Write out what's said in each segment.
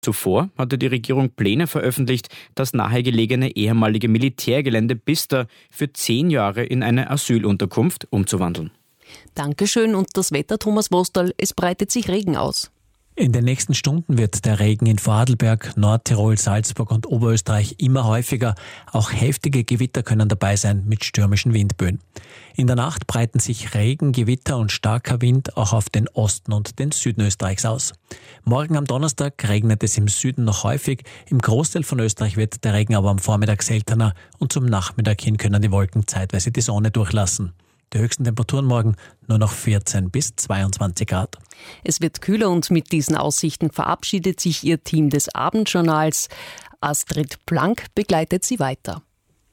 Zuvor hatte die Regierung Pläne veröffentlicht, das nahegelegene ehemalige Militärgelände Bista für 10 Jahre in eine Asylunterkunft umzuwandeln. Dankeschön. Und das Wetter, Thomas Wostal, es breitet sich Regen aus. In den nächsten Stunden wird der Regen in Vorarlberg, Nordtirol, Salzburg und Oberösterreich immer häufiger. Auch heftige Gewitter können dabei sein mit stürmischen Windböen. In der Nacht breiten sich Regen, Gewitter und starker Wind auch auf den Osten und den Süden Österreichs aus. Morgen am Donnerstag regnet es im Süden noch häufig. Im Großteil von Österreich wird der Regen aber am Vormittag seltener und zum Nachmittag hin können die Wolken zeitweise die Sonne durchlassen. Die höchsten Temperaturen morgen nur noch 14 bis 22 Grad. Es wird kühler und mit diesen Aussichten verabschiedet sich Ihr Team des Abendjournals. Astrid Plank begleitet Sie weiter.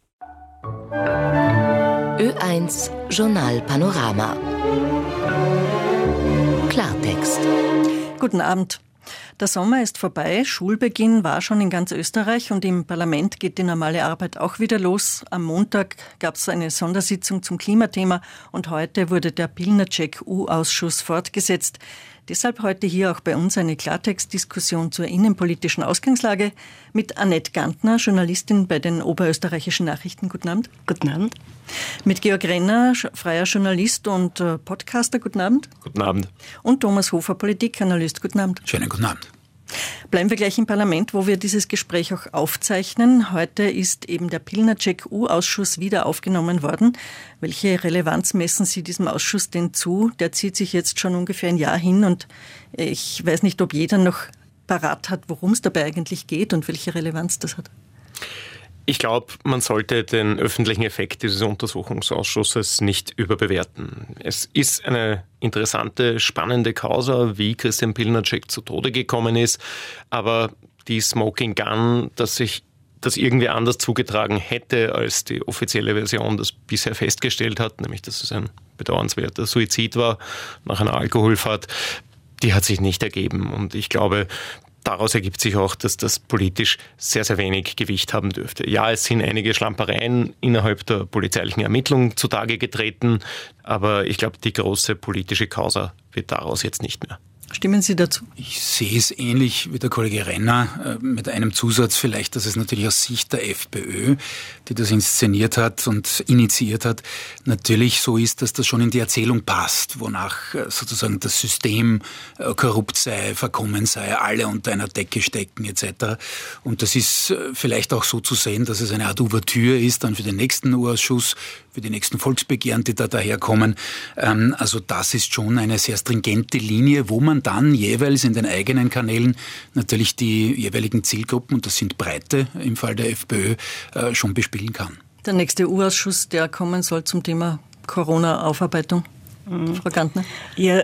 Ö1 Journal Panorama. Klartext. Guten Abend. Der Sommer ist vorbei, Schulbeginn war schon in ganz Österreich und im Parlament geht die normale Arbeit auch wieder los. Am Montag gab es eine Sondersitzung zum Klimathema und heute wurde der Pilnacek-U-Ausschuss fortgesetzt. Deshalb heute hier auch bei uns eine Klartextdiskussion zur innenpolitischen Ausgangslage mit Annette Gantner, Journalistin bei den Oberösterreichischen Nachrichten. Guten Abend. Guten Abend. Mit Georg Renner, freier Journalist und Podcaster. Guten Abend. Guten Abend. Und Thomas Hofer, Politikanalyst. Guten Abend. Schönen guten Abend. Bleiben wir gleich im Parlament, wo wir dieses Gespräch auch aufzeichnen. Heute ist eben der Pilnacek-U-Ausschuss wieder aufgenommen worden. Welche Relevanz messen Sie diesem Ausschuss denn zu? Der zieht sich jetzt schon ungefähr ein Jahr hin und ich weiß nicht, ob jeder noch parat hat, worum es dabei eigentlich geht und welche Relevanz das hat. Ich glaube, man sollte den öffentlichen Effekt dieses Untersuchungsausschusses nicht überbewerten. Es ist eine interessante, spannende Causa, wie Christian Pilnacek zu Tode gekommen ist. Aber die Smoking Gun, dass sich das irgendwie anders zugetragen hätte, als die offizielle Version das bisher festgestellt hat, nämlich dass es ein bedauernswerter Suizid war nach einer Alkoholfahrt, die hat sich nicht ergeben. Und ich glaube, daraus ergibt sich auch, dass das politisch sehr, sehr wenig Gewicht haben dürfte. Ja, es sind einige Schlampereien innerhalb der polizeilichen Ermittlung zutage getreten, aber ich glaube, die große politische Causa wird daraus jetzt nicht mehr. Stimmen Sie dazu? Ich sehe es ähnlich wie der Kollege Renner, mit einem Zusatz vielleicht, dass es natürlich aus Sicht der FPÖ, die das inszeniert hat und initiiert hat, natürlich so ist, dass das schon in die Erzählung passt, wonach sozusagen das System korrupt sei, verkommen sei, alle unter einer Decke stecken etc. Und das ist vielleicht auch so zu sehen, dass es eine Art Ouvertüre ist dann für den nächsten U-Ausschuss, für die nächsten Volksbegehren, die da daherkommen. Also das ist schon eine sehr stringente Linie, wo man dann jeweils in den eigenen Kanälen natürlich die jeweiligen Zielgruppen, und das sind Breite im Fall der FPÖ, schon bespielen kann. Der nächste U-Ausschuss, der kommen soll zum Thema Corona-Aufarbeitung. Frau Gantner? Ja,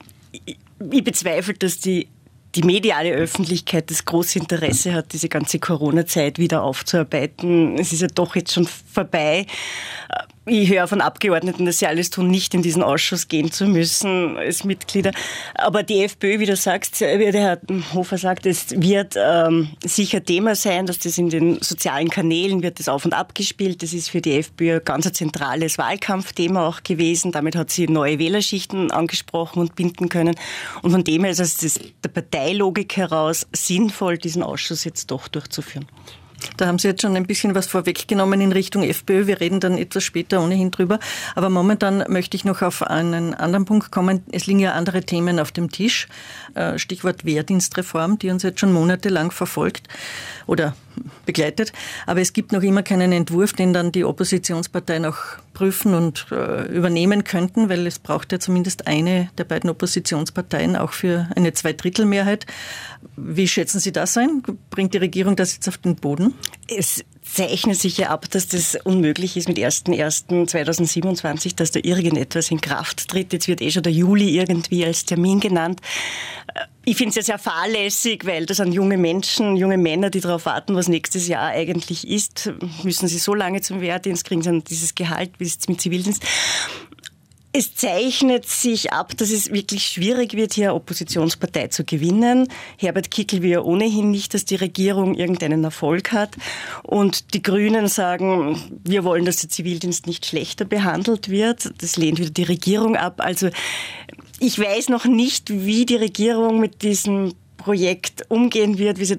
ich bezweifle, dass die mediale Öffentlichkeit das große Interesse hat, diese ganze Corona-Zeit wieder aufzuarbeiten. Es ist ja doch jetzt schon vorbei. Ich höre von Abgeordneten, dass sie alles tun, nicht in diesen Ausschuss gehen zu müssen als Mitglieder. Aber die FPÖ, wie du sagst, wie der Herr Hofer sagt, es wird sicher Thema sein, dass das in den sozialen Kanälen wird das auf und ab gespielt. Das ist für die FPÖ ein ganz zentrales Wahlkampfthema auch gewesen. Damit hat sie neue Wählerschichten angesprochen und binden können. Und von dem her ist es der Parteilogik heraus sinnvoll, diesen Ausschuss jetzt doch durchzuführen. Da haben Sie jetzt schon ein bisschen was vorweggenommen in Richtung FPÖ. Wir reden dann etwas später ohnehin drüber. Aber momentan möchte ich noch auf einen anderen Punkt kommen. Es liegen ja andere Themen auf dem Tisch. Stichwort Wehrdienstreform, die uns jetzt schon monatelang verfolgt oder begleitet. Aber es gibt noch immer keinen Entwurf, den dann die Oppositionsparteien auch prüfen und übernehmen könnten, weil es braucht ja zumindest eine der beiden Oppositionsparteien auch für eine Zweidrittelmehrheit. Wie schätzen Sie das ein? Bringt die Regierung das jetzt auf den Boden? Es zeichnet sich ja ab, dass das unmöglich ist mit 1.1.2027, dass da irgendetwas in Kraft tritt. Jetzt wird schon der Juli irgendwie als Termin genannt. Ich finde es ja sehr fahrlässig, weil das sind junge Menschen, junge Männer, die darauf warten, was nächstes Jahr eigentlich ist. Müssen sie so lange zum Wehrdienst, kriegen sie dann dieses Gehalt, wie es jetzt mit Zivildienst. Es zeichnet sich ab, dass es wirklich schwierig wird, hier eine Oppositionspartei zu gewinnen. Herbert Kickl will ja ohnehin nicht, dass die Regierung irgendeinen Erfolg hat. Und die Grünen sagen, wir wollen, dass der Zivildienst nicht schlechter behandelt wird. Das lehnt wieder die Regierung ab. Also ich weiß noch nicht, wie die Regierung mit diesem Projekt umgehen wird, wie sie